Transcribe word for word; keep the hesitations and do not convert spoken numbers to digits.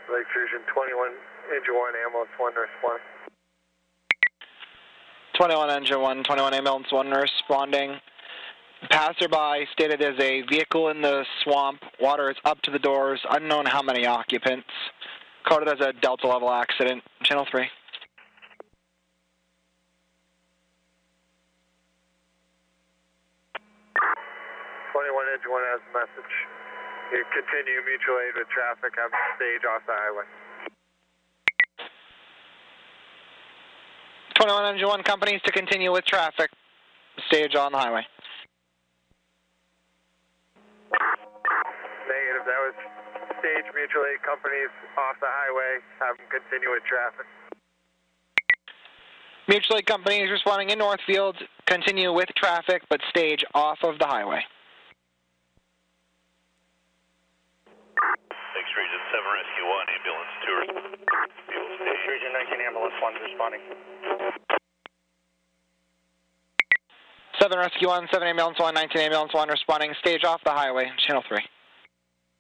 Lake Fusion, twenty-one, engine one, ambulance one, responding. twenty-one, engine one, twenty-one, ambulance one, responding. Passerby stated there's a vehicle in the swamp. Water is up to the doors. Unknown how many occupants. Coded as a Delta level accident. Channel three. twenty-one, engine one has a message. You continue mutual aid with traffic. Have stage off the highway. twenty-one, engine one, companies to continue with traffic. Stage on the highway. Negative. That was stage mutual aid companies off the highway. Have them continue with traffic. Mutual aid companies responding in Northfield. Continue with traffic, but stage off of the highway. Lakes Region seven, Rescue one, ambulance two. Lakes Region nineteen, ambulance one, responding. seven, Rescue one, seven, ambulance one, nineteen, ambulance one, responding. Stage off the highway. Channel three.